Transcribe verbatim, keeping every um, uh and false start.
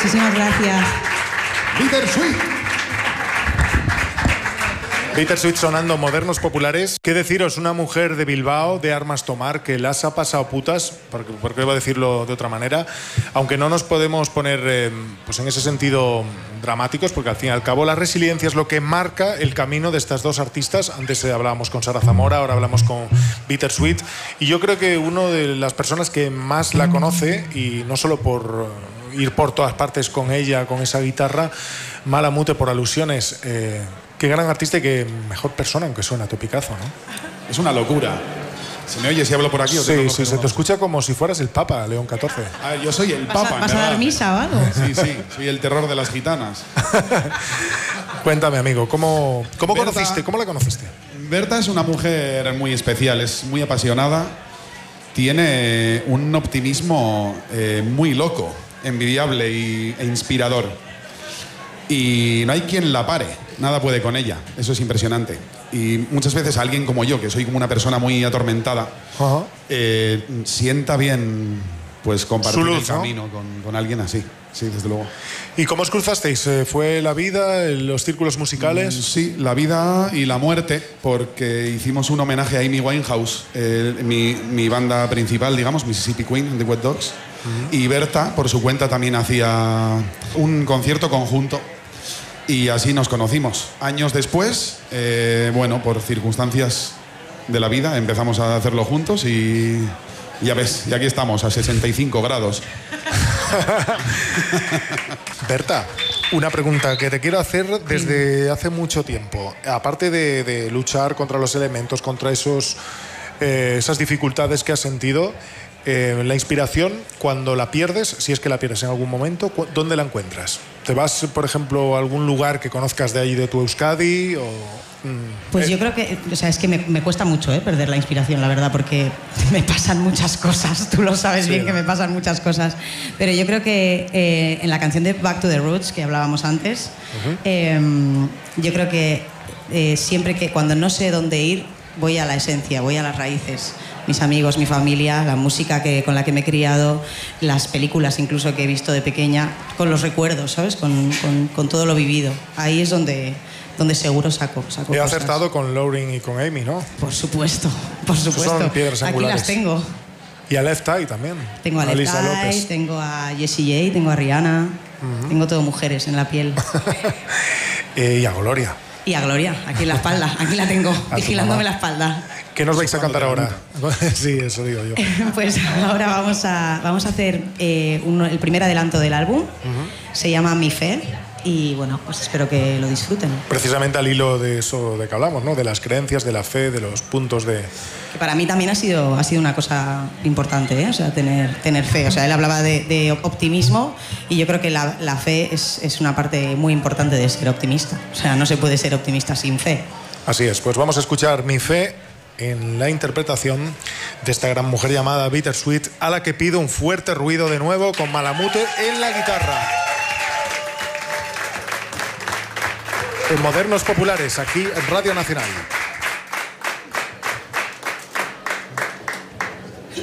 Muchísimas gracias. Bittersweet. Bittersweet sonando modernos populares. ¿Qué deciros? Una mujer de Bilbao, de armas tomar, que las ha pasado putas, porque, porque iba a decirlo de otra manera, aunque no nos podemos poner eh, pues en ese sentido dramáticos, porque al fin y al cabo la resiliencia es lo que marca el camino de estas dos artistas. Antes eh, hablábamos con Sara Zamora, ahora hablamos con Bittersweet, y yo creo que una de las personas que más la conoce, y no solo por ir por todas partes con ella, con esa guitarra, Malamute por alusiones, eh, qué gran artista y qué mejor persona, aunque suena topicazo, ¿no? Es una locura. ¿Se me oye si hablo por aquí? ¿O sí, tengo sí, se te escucha como si fueras el Papa, León catorce. Ah, yo soy el ¿Vas Papa. a, ¿vas a dar misa o algo? Sí, sí, soy el terror de las gitanas. Cuéntame, amigo, ¿cómo, cómo Berta, conociste? ¿Cómo la conociste? Berta es una mujer muy especial, es muy apasionada, tiene un optimismo eh, muy loco, envidiable y, e inspirador. Y no hay quien la pare, nada puede con ella, eso es impresionante. Y muchas veces alguien como yo, que soy como una persona muy atormentada, Ajá. eh, sienta bien pues compartir Su luz, el camino, ¿no? con, con alguien así, sí, desde luego. ¿Y cómo os cruzasteis? ¿Fue la vida, los círculos musicales? Mm, sí, la vida y la muerte, porque hicimos un homenaje a Amy Winehouse, eh, mi, mi banda principal, digamos, Mississippi Queen, The Wet Dogs, uh-huh. Y Berta, por su cuenta, también hacía un concierto conjunto. Y así nos conocimos. Años después, eh, bueno, por circunstancias de la vida, empezamos a hacerlo juntos y ya ves, y aquí estamos, a sesenta y cinco grados. Berta, una pregunta que te quiero hacer desde hace mucho tiempo. Aparte de, de luchar contra los elementos, contra esos, eh, esas dificultades que has sentido, eh, la inspiración, cuando la pierdes, si es que la pierdes en algún momento, ¿dónde la encuentras? ¿Te vas, por ejemplo, a algún lugar que conozcas de ahí de tu Euskadi? O, mm, pues eh. yo creo que, o sea, es que me, me cuesta mucho eh, perder la inspiración, la verdad, porque me pasan muchas cosas, tú lo sabes sí, bien, ¿no? Que me pasan muchas cosas, pero yo creo que eh, en la canción de Back to the Roots, que hablábamos antes, uh-huh. eh, yo creo que eh, siempre que, cuando no sé dónde ir, voy a la esencia, voy a las raíces. Mis amigos, mi familia, la música que, con la que me he criado, las películas incluso que he visto de pequeña, con los recuerdos, ¿sabes? Con, con, con todo lo vivido. Ahí es donde, donde seguro saco, saco He cosas. acertado con Lauren y con Amy, ¿no? Por supuesto, por supuesto. Son piedras angulares. Aquí las tengo. Y a Left Eye también. Tengo a Left Eye, tengo a Jessie J, tengo a Rihanna, uh-huh. Tengo todo mujeres en la piel. eh, y a Gloria. Y a Gloria, aquí en la espalda, aquí la tengo, vigilándome la espalda. ¿Qué nos vais a cantar ahora? Sí, eso digo yo. Pues ahora vamos a, vamos a hacer eh, uno, el primer adelanto del álbum. Uh-huh. Se llama Mi Fe. Y bueno, pues espero que lo disfruten. Precisamente al hilo de eso de que hablamos, ¿no? De las creencias, de la fe, de los puntos de... Que para mí también ha sido, ha sido una cosa importante, ¿eh? O sea, tener, tener fe. O sea, él hablaba de, de optimismo y yo creo que la, la fe es, es una parte muy importante de ser optimista. O sea, no se puede ser optimista sin fe. Así es, pues vamos a escuchar Mi Fe en la interpretación de esta gran mujer llamada Bittersweet, a la que pido un fuerte ruido de nuevo con Malamute en la guitarra. En Modernos Populares, aquí en Radio Nacional.